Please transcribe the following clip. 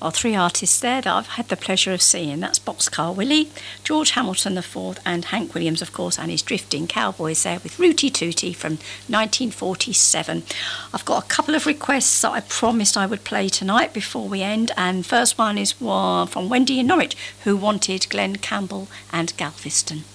are three artists there that I've had the pleasure of seeing. That's Boxcar Willie, George Hamilton IV, and Hank Williams, of course, and his Drifting Cowboys there with Rooty Tooty from 1947. I've got a couple of requests that I promised I would play tonight before we end, and first one is from Wendy in Norwich, who wanted Glenn Campbell and Galveston.